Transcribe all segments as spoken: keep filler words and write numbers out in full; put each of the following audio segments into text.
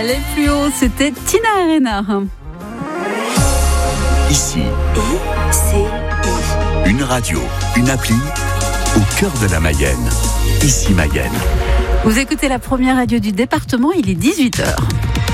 Les plus hauts, c'était Tina Arena. Ici, I C I. une radio, une appli au cœur de la Mayenne. Ici Mayenne. Vous écoutez la première radio du département, il est dix-huit heures.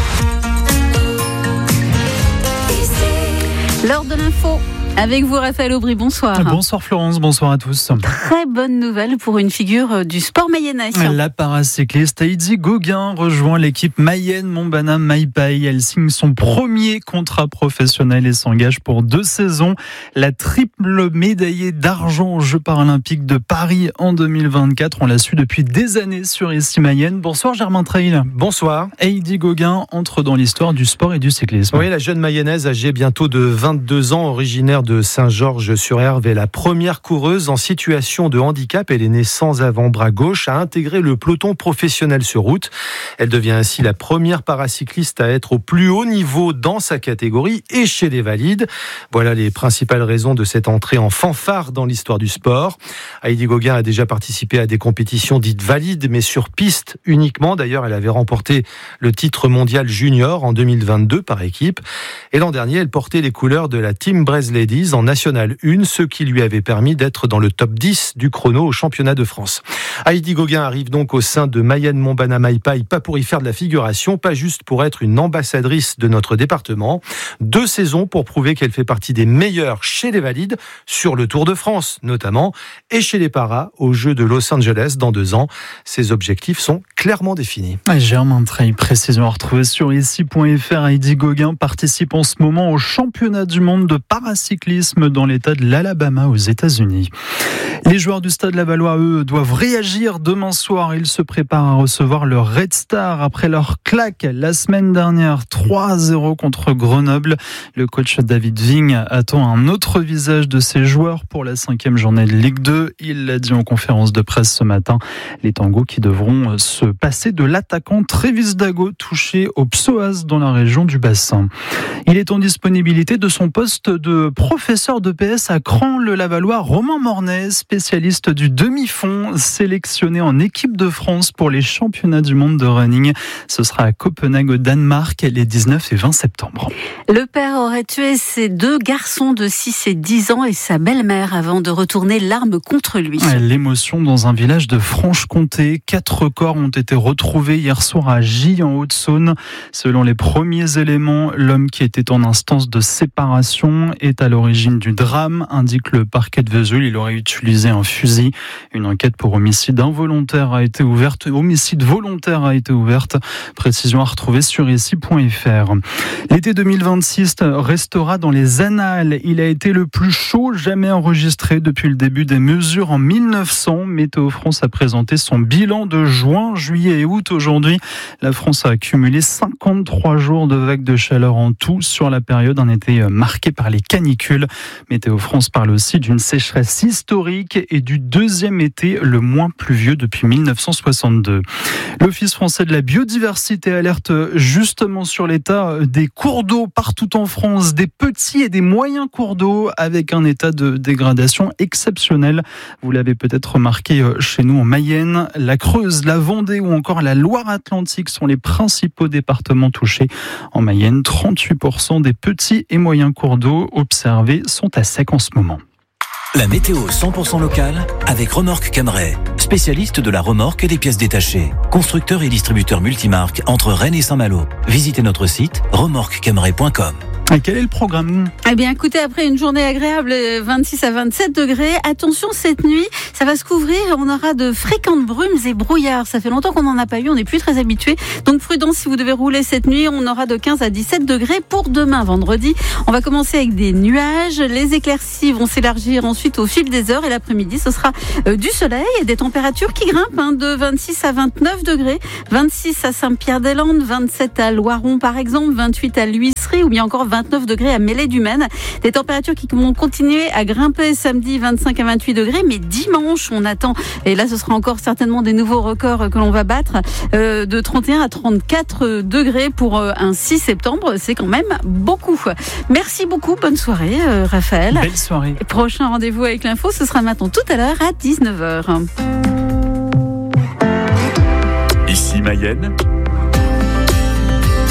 L'heure de l'info. Avec vous, Raphaël Aubry, bonsoir. Bonsoir Florence, bonsoir à tous. Très bonne nouvelle pour une figure du sport mayennais. La paracycliste Heidi Gauguin rejoint l'équipe Mayenne Montbana Maipai. Elle signe son premier contrat professionnel et s'engage pour deux saisons. La triple médaillée d'argent aux Jeux paralympiques de Paris en deux mille vingt-quatre. On l'a su depuis des années sur Ici Mayenne. Bonsoir Germain Trail. Bonsoir. Heidi Gauguin entre dans l'histoire du sport et du cyclisme. Oui, la jeune Mayonnaise âgée bientôt de vingt-deux ans, originaire de Saint-Georges-sur-Herve, est la première coureuse en situation de handicap. Elle est née sans avant-bras gauche, à intégrer le peloton professionnel sur route. Elle devient ainsi la première paracycliste à être au plus haut niveau dans sa catégorie et chez les valides. Voilà les principales raisons de cette entrée en fanfare dans l'histoire du sport. Heidi Gauguin a déjà participé à des compétitions dites valides, mais sur piste uniquement. D'ailleurs, elle avait remporté le titre mondial junior en deux mille vingt-deux par équipe. Et l'an dernier, elle portait les couleurs de la Team Brez Ladies en National un, ce qui lui avait permis d'être dans le top dix du chrono au championnat de France. Heidi Gauguin arrive donc au sein de Mayenne Montbana Maipai, pas pour y faire de la figuration, pas juste pour être une ambassadrice de notre département. Deux saisons pour prouver qu'elle fait partie des meilleures chez les valides, sur le Tour de France notamment, et chez les paras aux Jeux de Los Angeles dans deux ans. Ses objectifs sont clairement définis. Germain Trail, précision à retrouver sur ici point f r. Heidi Gauguin participe en ce moment au championnat du monde de paracyclisme dans l'état de l'Alabama aux États-Unis. Les joueurs du Stade Lavallois, eux, doivent réagir demain soir. Ils se préparent à recevoir le Red Star après leur claque la semaine dernière, trois à zéro contre Grenoble. Le coach David Vigne attend un autre visage de ses joueurs pour la cinquième journée de Ligue deux. Il l'a dit en conférence de presse ce matin. Les tangos qui devront se passer de l'attaquant Trévis Dago, touché au psoas dans la région du bassin. Il est en disponibilité de son poste de professeur de P S à Cran-le-Lavallois. Romain Mornay, spécialiste du demi-fond, sélectionné en équipe de France pour les championnats du monde de running. Ce sera à Copenhague au Danemark les dix-neuf et vingt septembre. Le père aurait tué ses deux garçons de six et dix ans et sa belle-mère avant de retourner l'arme contre lui. L'émotion dans un village de Franche-Comté. Quatre corps ont été retrouvés hier soir à Gilles en Haute-Saône. Selon les premiers éléments, l'homme qui était en instance de séparation est à l'origine du drame, indique le parquet de Vesoul. Il aurait utilisé un fusil. Une enquête pour homicide involontaire a été ouverte. Homicide volontaire a été ouverte. Précision à retrouver sur ici point f r. L'été deux mille vingt-six restera dans les annales. Il a été le plus chaud jamais enregistré depuis le début des mesures en mille neuf cents. Météo France a présenté son bilan de juin, juillet et août. Aujourd'hui, la France a accumulé cinquante-trois jours de vagues de chaleur en tout sur la période. Un été marqué par les canicules. Météo France parle aussi d'une sécheresse historique et du deuxième été le moins pluvieux depuis mille neuf cent soixante-deux. L'Office français de la biodiversité alerte justement sur l'état des cours d'eau partout en France, des petits et des moyens cours d'eau avec un état de dégradation exceptionnel. Vous l'avez peut-être remarqué chez nous en Mayenne, la Creuse, la Vendée ou encore la Loire-Atlantique sont les principaux départements touchés. En Mayenne, trente-huit pour cent des petits et moyens cours d'eau observés sont à sec en ce moment. La météo cent pour cent locale avec Remorque Camray, spécialiste de la remorque et des pièces détachées. Constructeur et distributeur multimarque entre Rennes et Saint-Malo. Visitez notre site remorque camray point com. Et quel est le programme ? Eh bien, écoutez, après une journée agréable, vingt-six à vingt-sept degrés, attention, cette nuit, ça va se couvrir, on aura de fréquentes brumes et brouillards. Ça fait longtemps qu'on n'en a pas eu, on n'est plus très habitué. Donc, prudence si vous devez rouler cette nuit, on aura de quinze à dix-sept degrés pour demain, vendredi. On va commencer avec des nuages, les éclaircies vont s'élargir ensuite au fil des heures et l'après-midi, ce sera euh, du soleil et des températures qui grimpent hein, de vingt-six à vingt-neuf degrés, vingt-six à Saint-Pierre-des-Landes, vingt-sept à Loiron par exemple, vingt-huit à l'Huisserie ou bien encore vingt-neuf degrés à Mêlée-du-Maine. Des températures qui vont continuer à grimper samedi vingt-cinq à vingt-huit degrés, mais dimanche on attend, et là ce sera encore certainement des nouveaux records que l'on va battre, euh, de trente et un à trente-quatre degrés pour euh, un six septembre. C'est quand même beaucoup. Merci beaucoup, bonne soirée euh, Raphaël. Belle soirée. Et prochain rendez-vous avec l'info, ce sera maintenant tout à l'heure à dix-neuf heures. Ici Mayenne,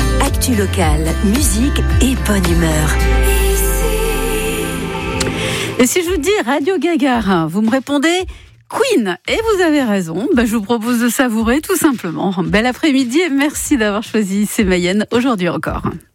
Actu locale, musique et bonne humeur. Et si je vous dis Radio Gagarin, vous me répondez Queen, et vous avez raison, ben je vous propose de savourer tout simplement. Bel après-midi et merci d'avoir choisi C'est Mayenne aujourd'hui encore.